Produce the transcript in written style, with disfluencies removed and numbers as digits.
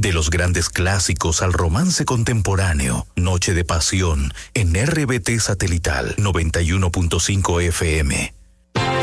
De los grandes clásicos al romance contemporáneo, Noche de Pasión en RBT Satelital 91.5 FM.